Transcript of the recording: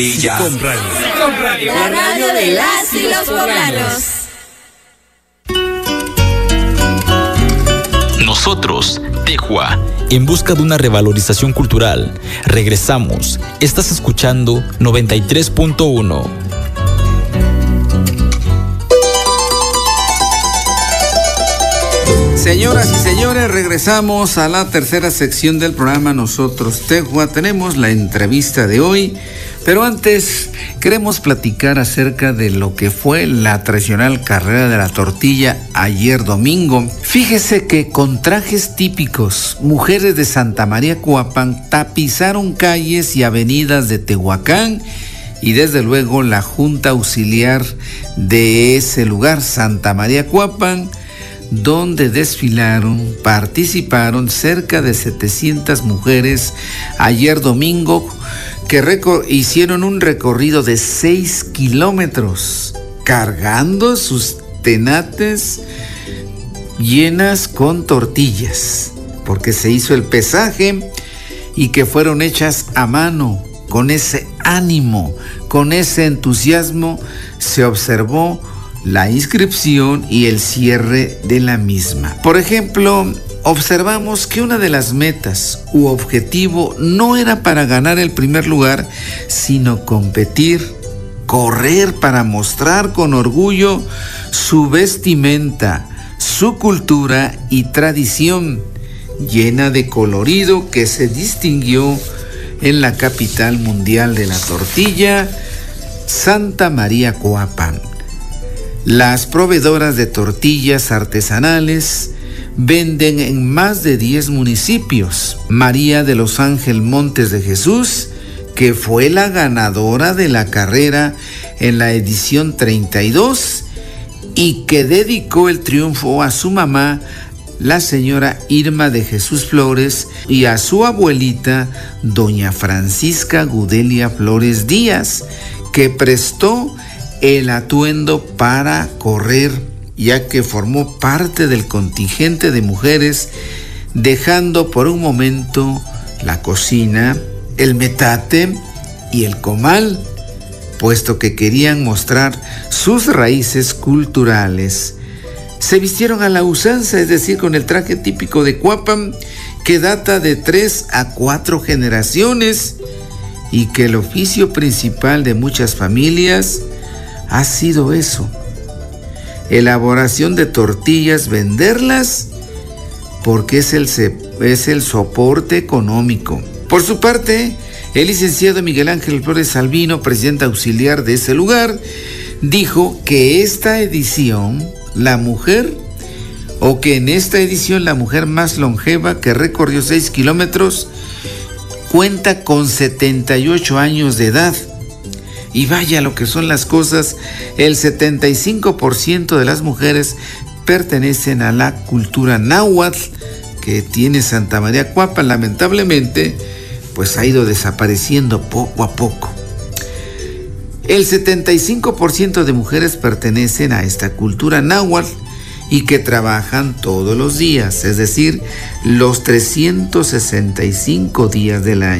Con radio. La radio de las y los poblanos. Nosotros, Tejua, en busca de una revalorización cultural. Regresamos. Estás escuchando 93.1. Señoras y señores, regresamos a la tercera sección del programa Nosotros Tejua. Tenemos la entrevista de hoy, pero antes queremos platicar acerca de lo que fue la tradicional carrera de la tortilla ayer domingo. Fíjese que con trajes típicos, mujeres de Santa María Cuapan tapizaron calles y avenidas de Tehuacán y desde luego la Junta Auxiliar de ese lugar, Santa María Cuapan, donde participaron cerca de 700 mujeres ayer domingo, que hicieron un recorrido de 6 kilómetros, cargando sus tenates llenas con tortillas, porque se hizo el pesaje y que fueron hechas a mano. Con ese ánimo, con ese entusiasmo, se observó la inscripción y el cierre de la misma. Por ejemplo, observamos que una de las metas u objetivo no era para ganar el primer lugar, sino competir, correr para mostrar con orgullo su vestimenta, su cultura y tradición llena de colorido que se distinguió en la capital mundial de la tortilla, Santa María Cuapan. Las proveedoras de tortillas artesanales venden en más de 10 municipios. María de los Ángeles Montes de Jesús, que fue la ganadora de la carrera en la edición 32 y que dedicó el triunfo a su mamá, la señora Irma de Jesús Flores, y a su abuelita, doña Francisca Gudelia Flores Díaz, que prestó el atuendo para correr, ya que formó parte del contingente de mujeres, dejando por un momento la cocina, el metate y el comal, puesto que querían mostrar sus raíces culturales. Se vistieron a la usanza, es decir, con el traje típico de Cuapan, que data de 3 a 4 generaciones, y que el oficio principal de muchas familias ha sido eso: elaboración de tortillas, venderlas, porque es el soporte económico. Por su parte, el licenciado Miguel Ángel Flores Salvino, presidente auxiliar de ese lugar, dijo que en esta edición la mujer más longeva, que recorrió 6 kilómetros, cuenta con 78 años de edad. Y vaya lo que son las cosas, el 75% de las mujeres pertenecen a la cultura náhuatl que tiene Santa María Cuapan. Lamentablemente, pues ha ido desapareciendo poco a poco. El 75% de mujeres pertenecen a esta cultura náhuatl y que trabajan todos los días, es decir, los 365 días del año.